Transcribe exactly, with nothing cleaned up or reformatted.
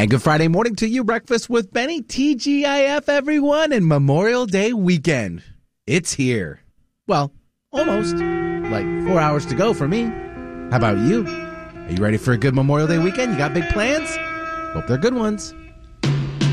And good Friday morning to you. Breakfast with Benny, T G I F, everyone, and Memorial Day weekend. It's here. Well, almost. Like four hours to go for me. How about you? Are you ready for a good Memorial Day weekend? You got big plans? Hope they're good ones.